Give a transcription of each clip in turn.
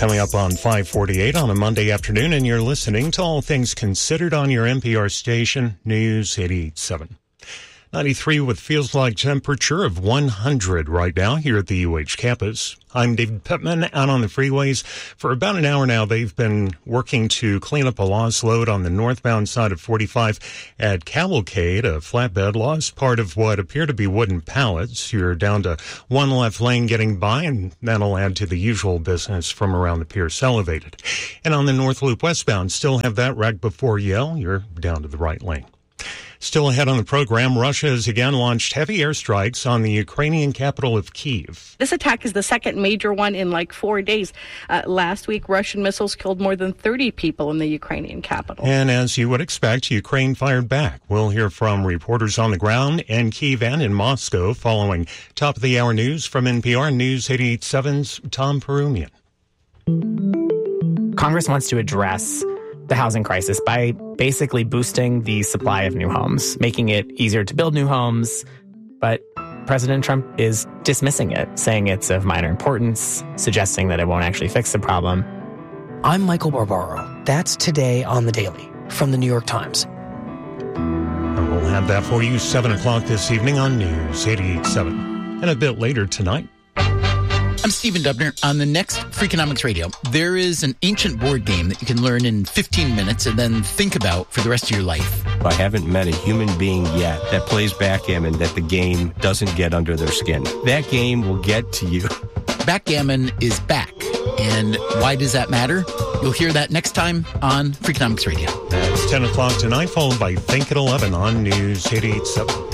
Coming up on 548 on a Monday afternoon, and you're listening to All Things Considered on your NPR station, News 88.7. 93 with feels like temperature of 100 right now here at the UH campus. I'm David Pittman, out on the freeways. For about an hour now, they've been working to clean up a lost load on the northbound side of 45 at Cavalcade. A flatbed lost part of what appear to be wooden pallets. You're down to one left lane getting by, and that'll add to the usual business from around the Pierce Elevated. And on the North Loop westbound, still have that wreck before Yale. You're down to the right lane. Still ahead on the program, Russia has again launched heavy airstrikes on the Ukrainian capital of Kyiv. This attack is the second major one in like 4 days. Last week, Russian missiles killed more than 30 people in the Ukrainian capital. And as you would expect, Ukraine fired back. We'll hear from reporters on the ground in Kyiv and in Moscow following top-of-the-hour news from NPR News 88.7's Tom Perumian. Congress wants to address the housing crisis by basically boosting the supply of new homes, making it easier to build new homes. But President Trump is dismissing it, saying it's of minor importance, suggesting that it won't actually fix the problem. I'm Michael Barbaro. That's Today on the Daily from the New York Times. And we'll have that for you 7 o'clock this evening on News 88.7. And a bit later tonight. I'm Stephen Dubner. On the next Freakonomics Radio, there is an ancient board game that you can learn in 15 minutes and then think about for the rest of your life. I haven't met a human being yet that plays backgammon that the game doesn't get under their skin. That game will get to you. Backgammon is back. And why does that matter? You'll hear that next time on Freakonomics Radio. That's 10 o'clock tonight, followed by Think at 11 on News 88.7.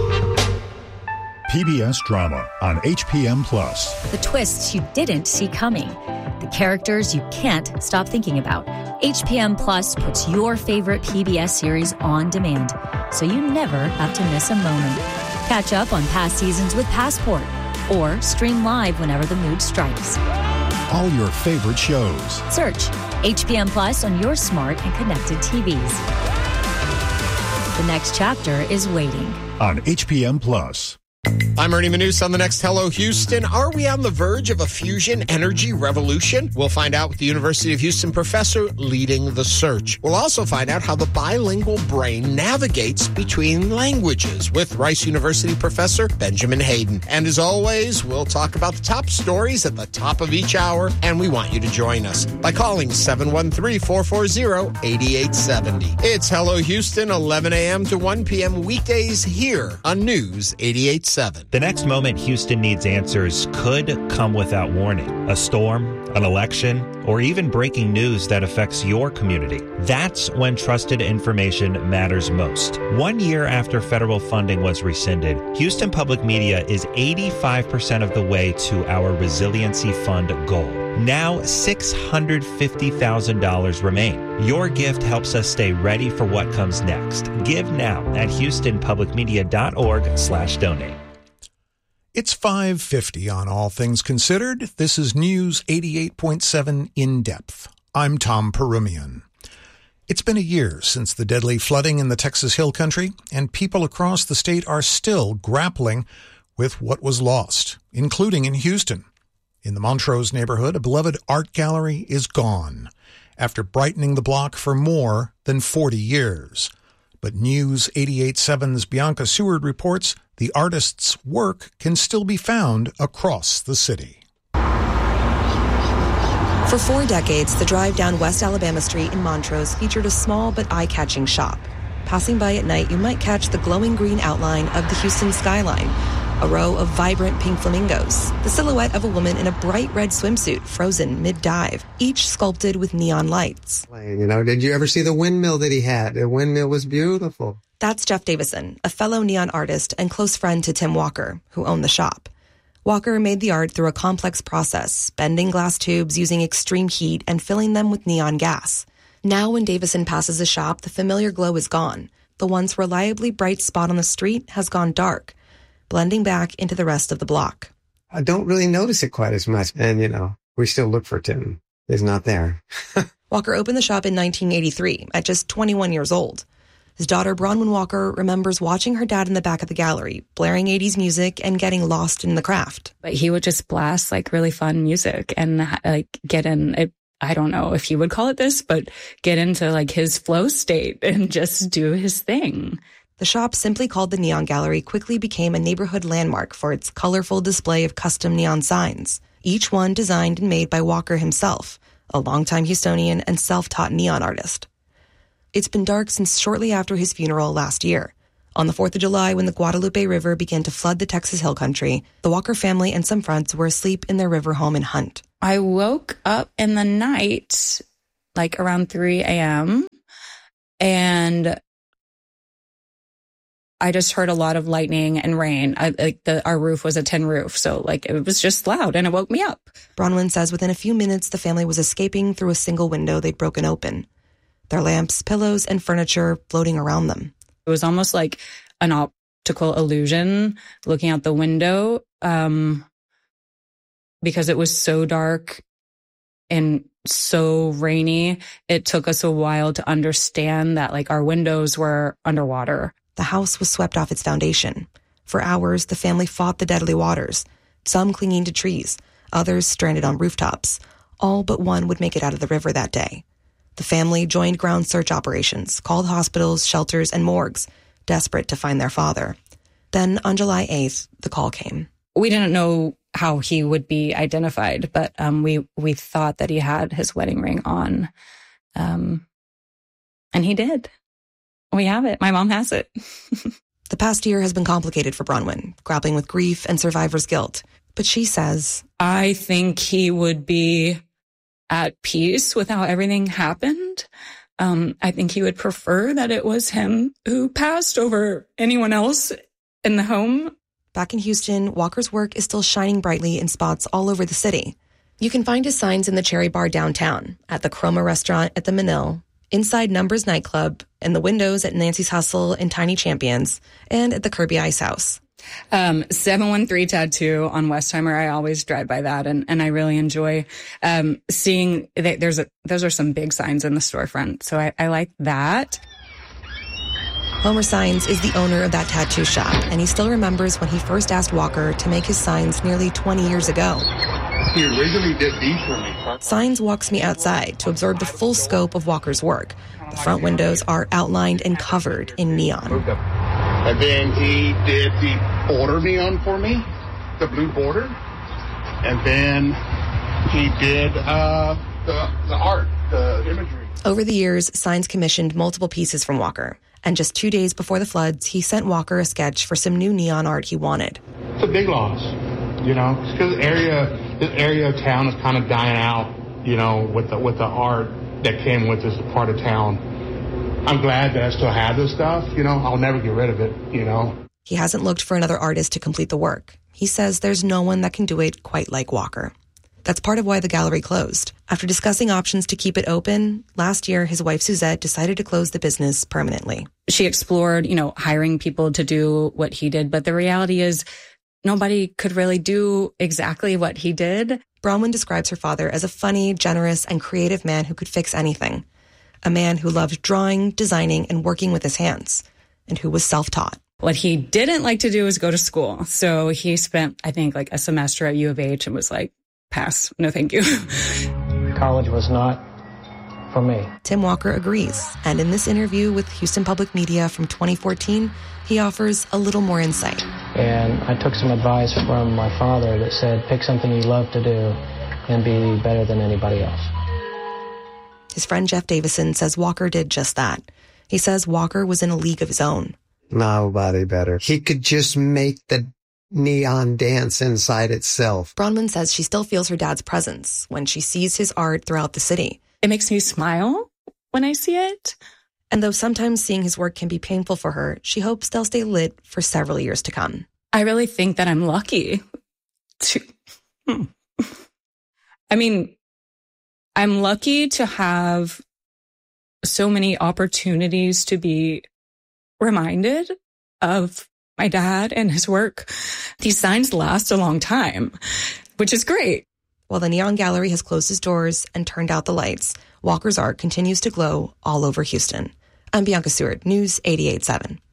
PBS drama on HPM+. The twists you didn't see coming. The characters you can't stop thinking about. HPM Plus puts your favorite PBS series on demand, so you never have to miss a moment. Catch up on past seasons with Passport, or stream live whenever the mood strikes. All your favorite shows. Search HPM Plus on your smart and connected TVs. The next chapter is waiting. On HPM Plus. I'm Ernie Manous on the next Hello Houston. Are we on the verge of a fusion energy revolution? We'll find out with the University of Houston professor leading the search. We'll also find out how the bilingual brain navigates between languages with Rice University professor Benjamin Hayden. And as always, we'll talk about the top stories at the top of each hour, and we want you to join us by calling 713-440-8870. It's Hello Houston, 11 a.m. to 1 p.m. weekdays here on News 88.7. The next moment Houston needs answers could come without warning. A storm, an election, or even breaking news that affects your community. That's when trusted information matters most. 1 year after federal funding was rescinded, Houston Public Media is 85% of the way to our Resiliency Fund goal. Now, $650,000 remain. Your gift helps us stay ready for what comes next. Give now at houstonpublicmedia.org/donate. It's 5:50 on All Things Considered. This is News 88.7 In Depth. I'm Tom Perumian. It's been a year since the deadly flooding in the Texas Hill Country, and people across the state are still grappling with what was lost, including in Houston. In the Montrose neighborhood, a beloved art gallery is gone after brightening the block for more than 40 years. But News 88.7's Bianca Seward reports the artist's work can still be found across the city. For 4 decades, the drive down West Alabama Street in Montrose featured a small but eye-catching shop. Passing by at night, you might catch the glowing green outline of the Houston skyline, a row of vibrant pink flamingos, the silhouette of a woman in a bright red swimsuit frozen mid-dive, each sculpted with neon lights. You know, did you ever see the windmill that he had? The windmill was beautiful. That's Jeff Davison, a fellow neon artist and close friend to Tim Walker, who owned the shop. Walker made the art through a complex process, bending glass tubes using extreme heat and filling them with neon gas. Now when Davison passes the shop, the familiar glow is gone. The once reliably bright spot on the street has gone dark, blending back into the rest of the block. I don't really notice it quite as much. And, you know, we still look for Tim. He's not there. Walker opened the shop in 1983 at just 21 years old. His daughter, Bronwyn Walker, remembers watching her dad in the back of the gallery, blaring 80s music and getting lost in the craft. But he would just blast like really fun music and like get in it. I don't know if he would call it this, but get into like his flow state and just do his thing. The shop, simply called the Neon Gallery, quickly became a neighborhood landmark for its colorful display of custom neon signs, each one designed and made by Walker himself, a longtime Houstonian and self-taught neon artist. It's been dark since shortly after his funeral last year. On the 4th of July, when the Guadalupe River began to flood the Texas Hill Country, the Walker family and some friends were asleep in their river home in Hunt. I woke up in the night, like around 3 a.m., and I just heard a lot of lightning and rain. Our roof was a tin roof, so like it was just loud, and it woke me up. Bronwyn says within a few minutes, the family was escaping through a single window they'd broken open. Their lamps, pillows, and furniture floating around them. It was almost like an optical illusion looking out the window, because it was so dark and so rainy. It took us a while to understand that like our windows were underwater. The house was swept off its foundation. For hours, the family fought the deadly waters, some clinging to trees, others stranded on rooftops. All but one would make it out of the river that day. The family joined ground search operations, called hospitals, shelters, and morgues, desperate to find their father. Then, on July 8th, the call came. We didn't know how he would be identified, but we thought that he had his wedding ring on. And he did. We have it. My mom has it. The past year has been complicated for Bronwyn, grappling with grief and survivor's guilt. But she says, I think he would be at peace with how everything happened. I think he would prefer that it was him who passed over anyone else in the home. Back in Houston, Walker's work is still shining brightly in spots all over the city. You can find his signs in the Cherry Bar downtown, at the Chroma restaurant at the Manil, inside Numbers nightclub, in the windows at Nancy's Hustle and Tiny Champions, and at the Kirby Ice House. 713 Tattoo on Westheimer. I always drive by that, and I really enjoy seeing that those are some big signs in the storefront. So I like that. Homer Signs is the owner of that tattoo shop, and he still remembers when he first asked Walker to make his signs nearly 20 years ago. He originally did these for me. Signs walks me outside to absorb the full scope of Walker's work. The front windows are outlined and covered in neon. And then he did the border neon for me, the blue border. And then he did the art, the imagery. Over the years, Signs commissioned multiple pieces from Walker. And just 2 days before the floods, he sent Walker a sketch for some new neon art he wanted. It's a big loss, you know, because this area of town is kind of dying out, you know, with the art that came with this part of town. I'm glad that I still have this stuff, you know. I'll never get rid of it, you know. He hasn't looked for another artist to complete the work. He says there's no one that can do it quite like Walker. That's part of why the gallery closed. After discussing options to keep it open, last year his wife Suzette decided to close the business permanently. She explored, you know, hiring people to do what he did, but the reality is nobody could really do exactly what he did. Bronwyn describes her father as a funny, generous, and creative man who could fix anything. A man who loved drawing, designing, and working with his hands, and who was self-taught. What he didn't like to do was go to school. So he spent, I think, like a semester at U of H and was like, pass, no thank you. College was not for me. Tim Walker agrees, and in this interview with Houston Public Media from 2014, he offers a little more insight. And I took some advice from my father that said, pick something you love to do and be better than anybody else. His friend Jeff Davison says Walker did just that. He says Walker was in a league of his own. Nobody better. He could just make the neon dance inside itself. Bronwyn says she still feels her dad's presence when she sees his art throughout the city. It makes me smile when I see it. And though sometimes seeing his work can be painful for her, she hopes they'll stay lit for several years to come. I really think that I'm lucky to... I mean, I'm lucky to have so many opportunities to be reminded of my dad and his work. These signs last a long time, which is great. While the Neon Gallery has closed its doors and turned out the lights, Walker's art continues to glow all over Houston. I'm Bianca Seward, News 88.7.